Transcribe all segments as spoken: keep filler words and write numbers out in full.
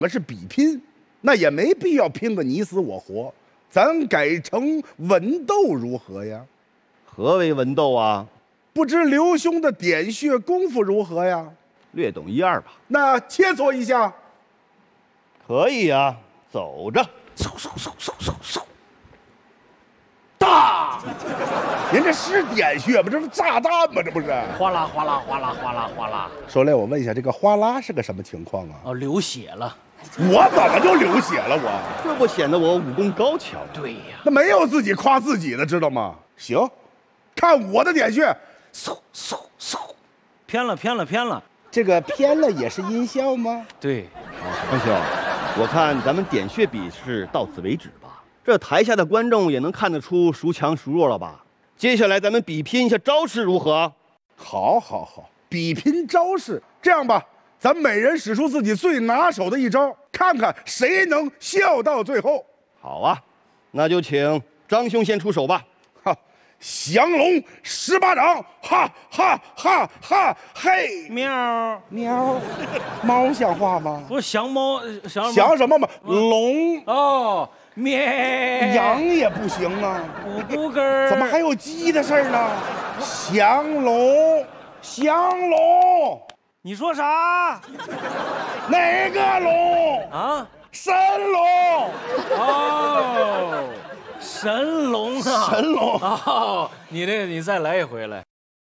我是比拼，那也没必要拼个你死我活，咱改成文斗如何呀？ 何为文斗啊？ 不知刘兄的点穴功夫如何呀？ 略懂一二吧。 那切磋一下。 可以啊，走着。嗖嗖嗖嗖嗖嗖。 大！人这是点穴吗？这不炸弹吗？这不是？ 哗啦哗啦哗啦哗啦哗啦。 说来我问一下，这个哗啦是个什么情况啊？ 哦，流血了。 我怎么就流血了？我这不显得我武功高强？ 对呀， 那没有自己夸自己的，知道吗？行，看我的点穴。 嗖嗖嗖，偏了偏了偏了。 这个偏了也是音效吗？ 对。 张兄，我看咱们点穴比试到此为止吧。这台下的观众也能看得出孰强孰弱了吧？接下来咱们比拼一下招式如何？ 好，好，好，比拼招式。这样吧，咱每人使出自己最拿手的一招，看看谁能笑到最后。 好啊，那就请张兄先出手吧。 哈，降龙十八掌，哈哈哈哈！嘿， 喵喵，猫像话吗？ 不是降猫，降降什么嘛？龙哦。咩， 羊也不行啊， 咕咕根怎么还有鸡的事儿呢？降龙，降龙， 你说啥？ 哪个龙啊？ 神龙。 哦，神龙啊， 神龙哦，你这你再来一回来。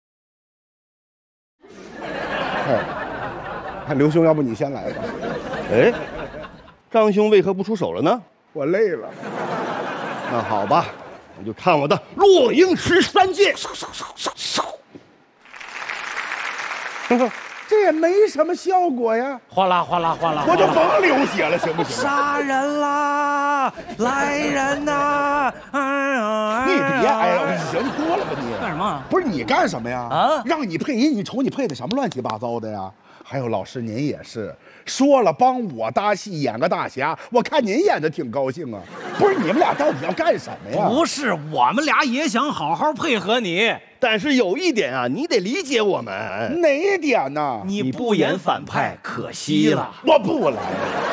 哎，看刘兄，要不你先来吧。 哎，张兄为何不出手了呢？ 我累了。 那好吧，我就看我的落英石三剑。嗖嗖嗖嗖嗖。 这也没什么效果呀。 哗啦哗啦哗啦， 我就甭流血了，行不行？ 杀人啦！来人呐！ 你别哎呀，行多了吧你？ 干什么？ 不是你干什么呀？ 啊！ 让你配音，你瞅你配的什么乱七八糟的呀？还有老师您也是说了帮我搭戏演个大侠，我看您演的挺高兴啊。不是你们俩到底要干什么呀？ 不是，我们俩也想好好配合你， 但是有一点啊，你得理解我们。 哪一点呢？ 你不演反派，可惜了。 我不来。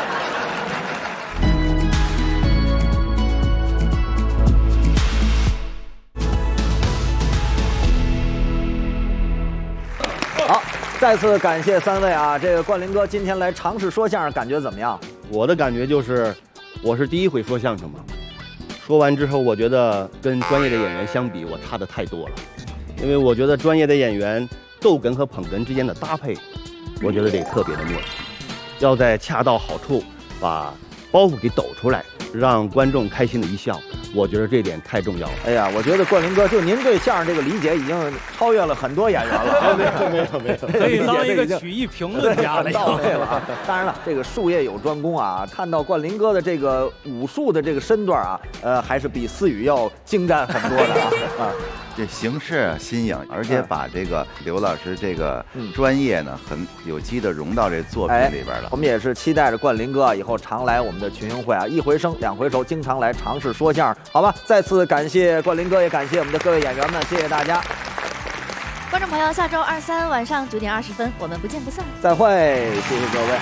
好，再次感谢三位啊！这个冠霖哥今天来尝试说相声，感觉怎么样？ 我的感觉就是，我是第一回说相声嘛。说完之后，我觉得跟专业的演员相比，我差的太多了。因为我觉得专业的演员逗哏和捧哏之间的搭配，我觉得得特别的默契，要在恰到好处把包袱给抖出来，让观众开心的一笑。我觉得这点太重要了。 哎呀，我觉得冠霖哥，就您对相声这个理解已经超越了很多演员了。 没有没有没有， 可以当一个曲艺评论家了， 到位了。当然了，这个术业有专攻啊，看到冠霖哥的这个武术的这个身段啊，呃，还是比思雨要精湛很多的啊啊。 这形式新颖，而且把这个刘老师这个专业呢，很有机的融到这作品里边了。 哎、我们也是期待着冠霖哥以后常来我们的群英会啊，一回生两回熟，经常来尝试说相声，好吧？再次感谢冠霖哥，也感谢我们的各位演员们，谢谢大家。 观众朋友，下周二三晚上九点二十分，我们不见不散。 再会，谢谢各位。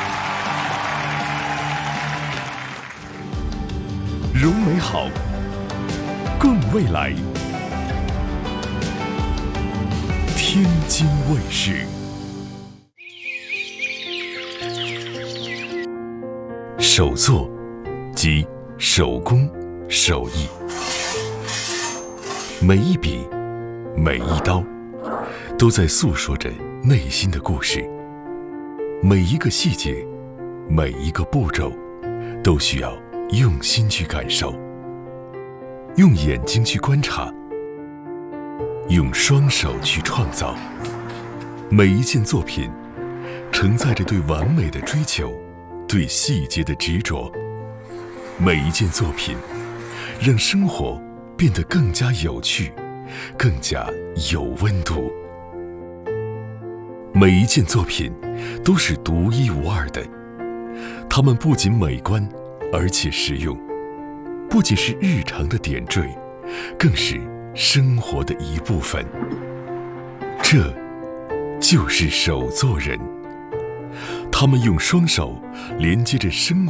融美好，共未来。天津卫视手作即手工手艺，每一笔每一刀都在诉说着内心的故事，每一个细节每一个步骤都需要用心去感受，用眼睛去观察，用双手去创造。每一件作品承载着对完美的追求，对细节的执着。每一件作品让生活变得更加有趣，更加有温度。每一件作品都是独一无二的，它们不仅美观，而且实用，不仅是日常的点缀，更是生活的一部分。这就是手作人，他们用双手连接着生活。